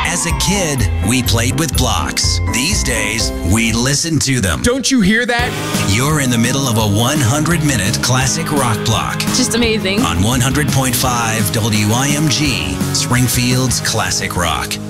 As a kid, we played with blocks. These days, we listen to them. Don't you hear that? You're in the middle of a 100-minute classic rock block. Just amazing. On 100.5 WIMG, Springfield's Classic Rock.